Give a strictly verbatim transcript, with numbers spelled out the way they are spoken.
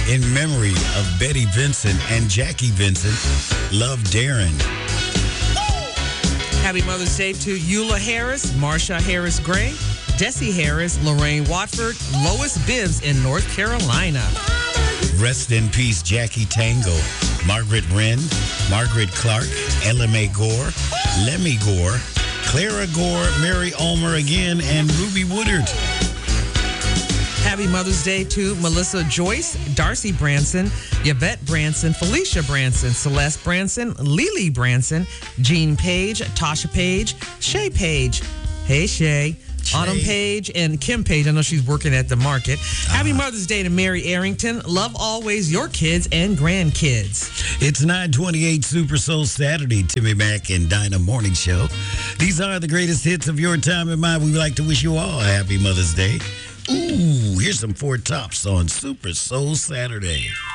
In memory of Betty Vincent and Jackie Vincent. Love, Darren. Happy Mother's Day to Eula Harris, Marsha Harris Gray, Desi Harris, Lorraine Watford, Lois Bibbs in North Carolina. Rest in peace, Jackie Tango, Margaret Wren, Margaret Clark, Ella Mae Gore, Lemmy Gore, Clara Gore, Mary Ulmer again, and Ruby Woodard. Happy Mother's Day to Melissa Joyce, Darcy Branson, Yvette Branson, Felicia Branson, Celeste Branson, Lily Branson, Jean Page, Tasha Page, Shay Page. Hey, Shay. Shay. Autumn Page and Kim Page. I know she's working at the market. Uh-huh. Happy Mother's Day to Mary Arrington. Love always your kids and grandkids. It's nine twenty-eight Super Soul Saturday, Timmy Mack and Dinah Morning Show. These are the greatest hits of your time and mine. We would like to wish you all a happy Mother's Day. Ooh, here's some Four Tops on Super Soul Saturday.